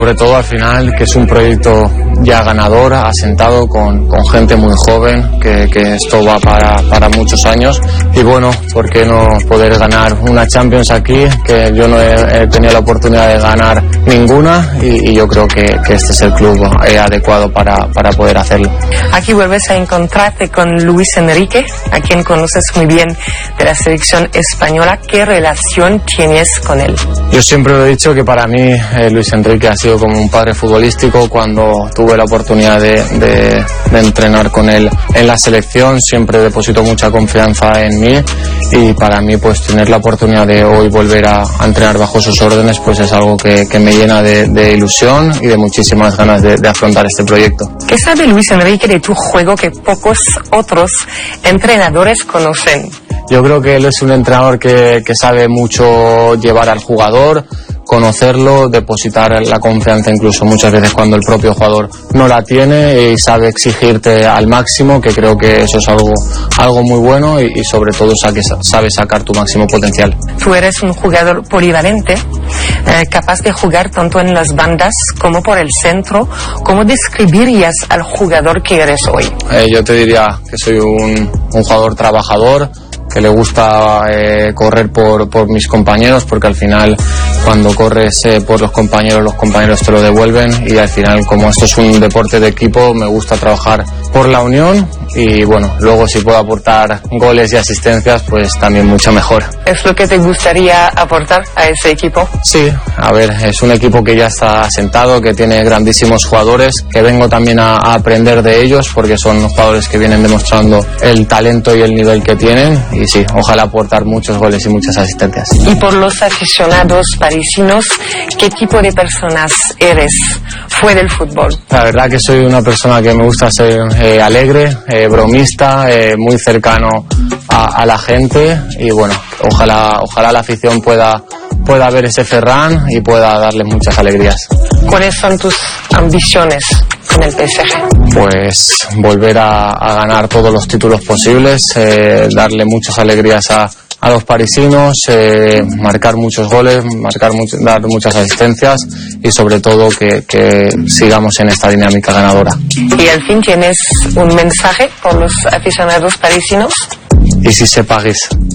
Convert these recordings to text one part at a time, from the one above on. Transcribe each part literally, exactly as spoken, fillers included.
Sobre todo al final, que es un proyecto ya ganador, asentado con, con gente muy joven, que, que esto va para, para muchos años. Y bueno, ¿por qué no poder ganar una Champions aquí? Que yo no he, he tenido la oportunidad de ganar ninguna y, y yo creo que, que este es el club eh, adecuado para, para poder hacerlo. Aquí vuelves a encontrarte con Luis Enrique, a quien conoces muy bien de la selección española. ¿Qué relación tienes con él? Yo siempre lo he dicho que para mí eh, Luis Enrique ha sido como un padre futbolístico. Cuando tuve la oportunidad de, de, de entrenar con él en la selección, siempre depositó mucha confianza en mí y para mí pues tener la oportunidad de hoy volver a, a entrenar bajo sus órdenes pues es algo que, que me llena de, de ilusión y de muchísimas ganas de, de afrontar este proyecto. ¿Qué sabe Luis Enrique de tu juego que pocos otros entrenadores conocen? Yo creo que él es un entrenador que, que sabe mucho llevar al jugador, conocerlo, depositar la confianza incluso muchas veces cuando el propio jugador no la tiene y sabe exigirte al máximo, que creo que eso es algo, algo muy bueno y, y sobre todo sabe, sabe sacar tu máximo potencial. Tú eres un jugador polivalente, eh, capaz de jugar tanto en las bandas como por el centro. ¿Cómo describirías al jugador que eres hoy? Eh, yo te diría que soy un, un jugador trabajador, que le gusta eh, correr por, por mis compañeros, porque al final cuando corres eh, por los compañeros, los compañeros te lo devuelven y al final, como esto es un deporte de equipo, me gusta trabajar por la unión y bueno, luego si puedo aportar goles y asistencias, pues también mucho mejor. ¿Es lo que te gustaría aportar a ese equipo? Sí, a ver, es un equipo que ya está asentado, que tiene grandísimos jugadores, que vengo también a, a aprender de ellos, porque son jugadores que vienen demostrando el talento y el nivel que tienen. Y sí, ojalá aportar muchos goles y muchas asistencias. Y por los aficionados parisinos, ¿qué tipo de personas eres fuera del fútbol? La verdad que soy una persona que me gusta ser eh, alegre, eh, bromista, eh, muy cercano a, a la gente y bueno, ojalá, ojalá la afición pueda, pueda ver ese Ferran y pueda darle muchas alegrías. ¿Cuáles son tus ambiciones con el P S G? Pues volver a, a ganar todos los títulos posibles, eh, darle muchas alegrías a, a los parisinos, eh, marcar muchos goles, marcar mucho, dar muchas asistencias y sobre todo que, que sigamos en esta dinámica ganadora. Y al fin, ¿tienes un mensaje por los aficionados parisinos? Y si se París.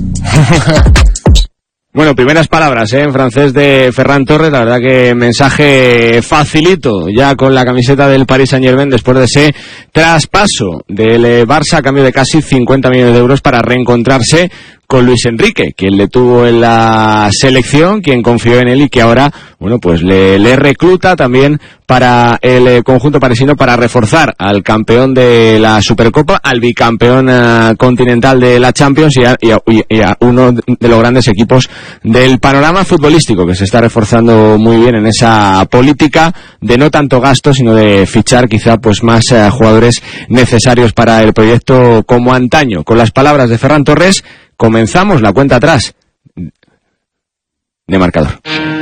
Bueno, primeras palabras ¿eh? en francés de Ferran Torres, la verdad que mensaje facilito ya con la camiseta del Paris Saint-Germain después de ese traspaso del Barça a cambio de casi cincuenta millones de euros para reencontrarse con Luis Enrique, quien le tuvo en la selección, quien confió en él y que ahora, bueno, pues le, le recluta también para el conjunto parisino para reforzar al campeón de la Supercopa, al bicampeón uh, continental de la Champions y a, y, a, y a uno de los grandes equipos del panorama futbolístico que se está reforzando muy bien en esa política de no tanto gasto, sino de fichar quizá pues más uh, jugadores necesarios para el proyecto como antaño. Con las palabras de Ferran Torres, comenzamos la cuenta atrás de marcador.